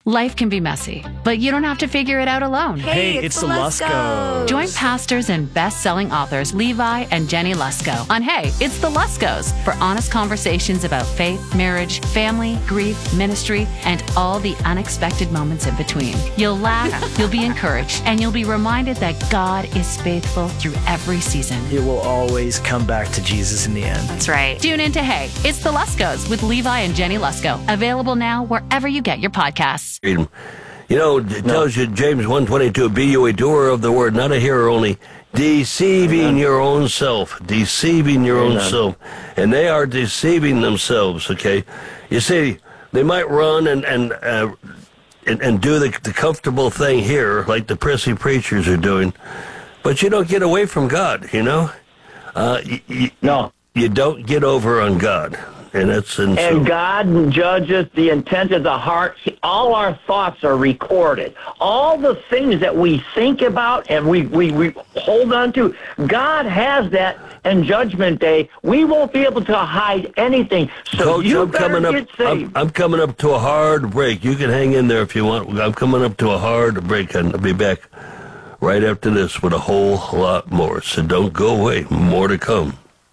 Life can be messy, but you don't have to figure it out alone. Hey, it's the Luskos. Join pastors and best-selling authors Levi and Jenny Lusko on Hey, It's the Luskos for honest conversations about faith, marriage, family, grief, ministry, and all the unexpected moments in between. You'll laugh, you'll be encouraged, and you'll be reminded that God is faithful through every season. It will always come back to Jesus in the end. That's right. Tune in to Hey, It's the Luskos with Levi and Jenny Lusko. Available now wherever you get your podcasts. You know, it tells you, James 1:22, be you a doer of the word, not a hearer only, deceiving your own self, deceiving your own self. And they are deceiving themselves, okay? You see, they might run and do the comfortable thing here, like the prissy preachers are doing, but you don't get away from God, you know? No. You don't get over on God. And God judges the intent of the heart. All our thoughts are recorded. All the things that we think about and we hold on to, God has that. And Judgment Day, we won't be able to hide anything. So Coach, you better get saved. I'm coming up to a hard break. You can hang in there if you want. I'm coming up to a hard break, and I'll be back right after this with a whole lot more. So don't go away. More to come.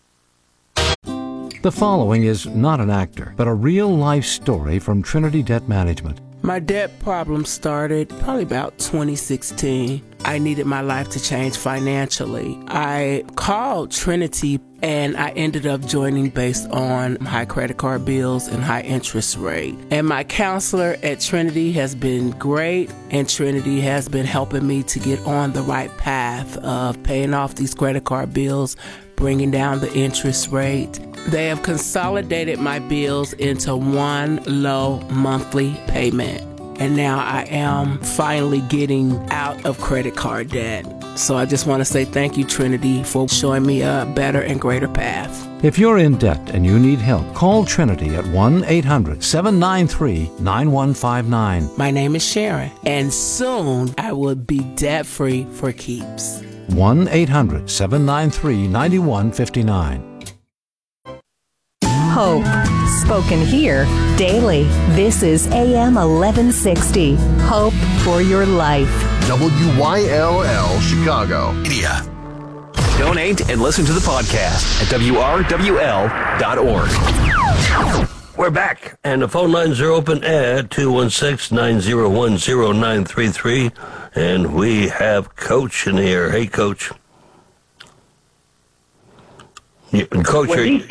The following is not an actor, but a real-life story from Trinity Debt Management. My debt problem started probably about 2016. I needed my life to change financially. I called Trinity and I ended up joining based on high credit card bills and high interest rate. And my counselor at Trinity has been great, and Trinity has been helping me to get on the right path of paying off these credit card bills, bringing down the interest rate. They have consolidated my bills into one low monthly payment. And now I am finally getting out of credit card debt. So I just want to say thank you, Trinity, for showing me a better and greater path. If you're in debt and you need help, call Trinity at 1-800-793-9159. My name is Sharon, and soon I will be debt-free for keeps. 1-800-793-9159. Hope, spoken here daily. This is AM 1160. Hope for your life. WYLL Chicago. Media. Donate and listen to the podcast at WRWL.org. We're back, and the phone lines are open at 216-901-0933, and we have Coach in here. Hey, Coach. Coach,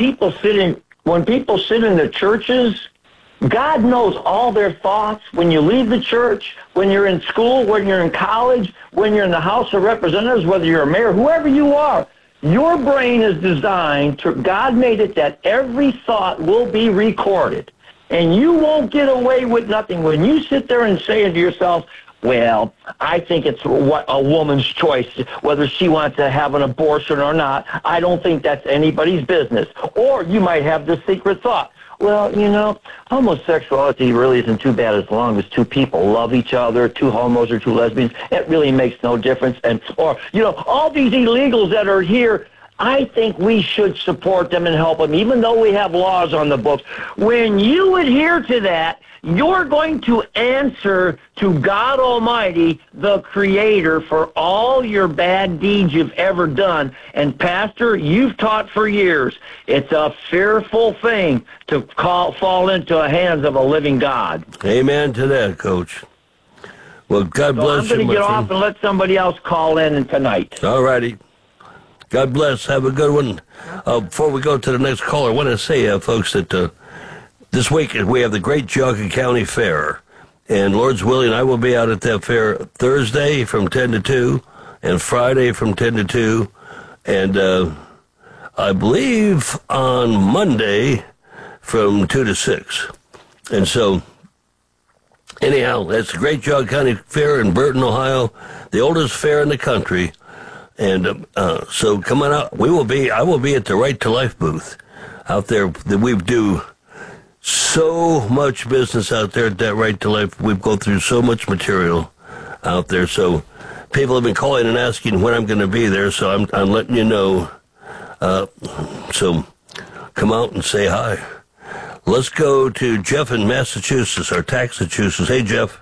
when people sit in the churches, God knows all their thoughts. When you leave the church, when you're in school, when you're in college, when you're in the House of Representatives, whether you're a mayor, whoever you are, your brain is designed to, God made it that every thought will be recorded. And you won't get away with nothing. When you sit there and say to yourself, well, I think it's what a woman's choice, whether she wants to have an abortion or not. I don't think that's anybody's business. Or you might have the secret thought, well, you know, homosexuality really isn't too bad as long as two people love each other, two homos or two lesbians. It really makes no difference. Or, you know, all these illegals that are here, I think we should support them and help them, even though we have laws on the books. When you adhere to that, you're going to answer to God Almighty, the Creator, for all your bad deeds you've ever done. And, Pastor, you've taught for years. It's a fearful thing to fall into the hands of a living God. Amen to that, Coach. Well, God bless you, I'm going to get off and let somebody else call in tonight. All righty. God bless. Have a good one. Before we go to the next caller, I want to say, folks, that this week we have the Great Geauga County Fair. And Lord's willing, I will be out at that fair Thursday from 10 to 2 and Friday from 10 to 2. And I believe on Monday from 2 to 6. And so, anyhow, that's the Great Geauga County Fair in Burton, Ohio, the oldest fair in the country. And so come on out. I will be at the Right to Life booth out there. We do so much business out there at that Right to Life. We go through so much material out there. So people have been calling and asking when I'm going to be there. So I'm letting you know. So come out and say hi. Let's go to Jeff in Massachusetts, or Taxachusetts. Hey, Jeff.